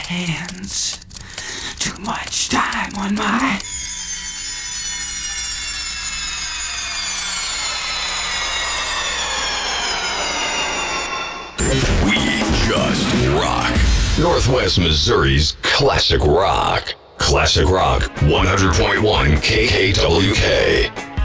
hands. Too much time on my... We just rock. Northwest Missouri's classic rock. Classic Rock 100.1 KKWK.